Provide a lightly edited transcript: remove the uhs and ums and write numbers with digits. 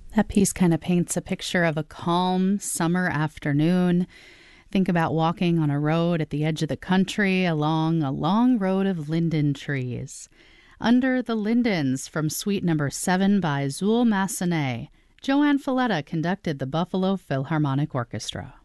That piece kind of paints a picture of a calm summer afternoon. Think about walking on a road at the edge of the country along a long road of linden trees. Under the Lindens from Suite Number 7 by Zuul Massenet, Joanne Falletta conducted the Buffalo Philharmonic Orchestra.